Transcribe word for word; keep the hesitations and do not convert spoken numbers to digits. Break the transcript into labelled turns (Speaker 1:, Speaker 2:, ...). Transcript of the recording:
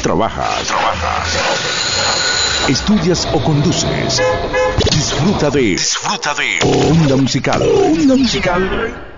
Speaker 1: trabajas, trabajas, estudias o conduces. Disfruta de, disfruta de Onda Musical. Onda Musical.